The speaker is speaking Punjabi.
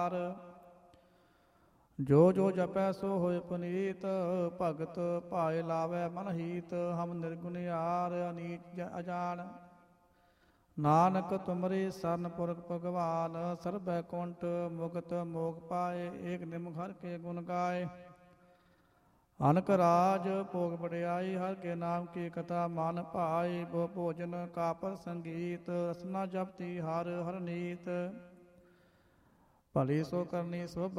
ਜੋ ਜੋ ਜਪੈ ਸੋ ਹੋਇ ਪੁਨੀਤ, ਭਗਤ ਭਾਇ ਲਾਵੈ ਮਨ ਹੀਤ। ਹਮ ਨਿਰਗੁਣਿਆਰ ਅਨੀਚ ਅਜਾਨ, ਨਾਨਕ ਤੁਮਰੀ ਸਰਨ ਪੁਰਖ ਭਗਵਾਨ। ਸਰਬੈ ਕੁੰਠ ਮੁਕਤ ਮੋਖ ਪਾਏ, ਏਕ ਨਿਮਖ ਹਰਿ ਕੇ ਗੁਣ ਗਾਏ। ਅਨਕ ਰਾਜ ਭੋਗ ਵਡਿਆਈ, ਹਰਿ ਕੇ ਨਾਮ ਕੀ ਕਥਾ ਮਨ ਭਾਈ। ਬੋ ਭੋਜਨ ਕਾਪਰ ਸੰਗੀਤ, ਰਸਨਾ ਜਪਤੀ ਹਰਿ ਹਰਿ ਨੀਤ। ਭਲੀ ਸੋ ਕਰਨੀ ਸੋ